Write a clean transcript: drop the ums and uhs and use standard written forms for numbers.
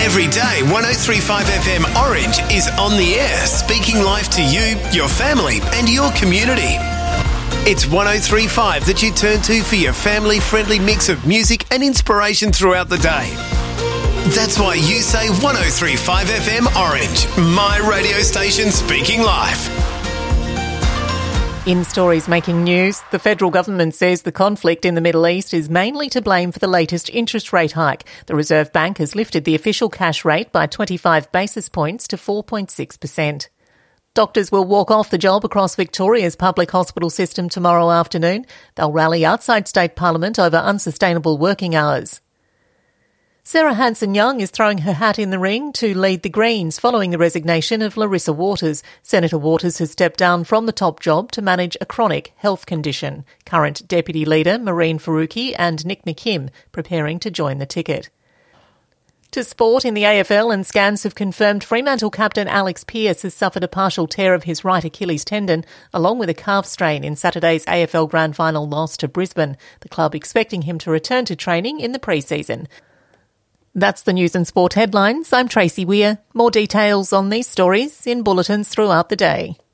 Every day, 103.5 FM Orange is on the air, speaking life to you, your family and your community. It's 103.5 that you turn to for your family-friendly mix of music and inspiration throughout the day. That's why you say 103.5 FM Orange, my radio station speaking life. In stories making news, the federal government says the conflict in the Middle East is mainly to blame for the latest interest rate hike. The Reserve Bank has lifted the official cash rate by 25 basis points to 4.6%. Doctors will walk off the job across Victoria's public hospital system tomorrow afternoon. They'll rally outside State Parliament over unsustainable working hours. Sarah Hanson-Young is throwing her hat in the ring to lead the Greens following the resignation of Larissa Waters. Senator Waters has stepped down from the top job to manage a chronic health condition. Current Deputy Leader Marine Faruqi and Nick McKim preparing to join the ticket. To sport, in the AFL, and scans have confirmed Fremantle captain Alex Pearce has suffered a partial tear of his right Achilles tendon, along with a calf strain in Saturday's AFL Grand Final loss to Brisbane. The club expecting him to return to training in the pre-season. That's the news and sport headlines. I'm Tracy Weir. More details on these stories in bulletins throughout the day.